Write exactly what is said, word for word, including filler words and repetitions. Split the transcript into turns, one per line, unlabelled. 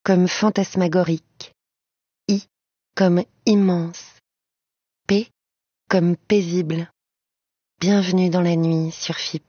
comme fantasmagorique, I comme immense, P comme paisible. Bienvenue dans la nuit sur F I P.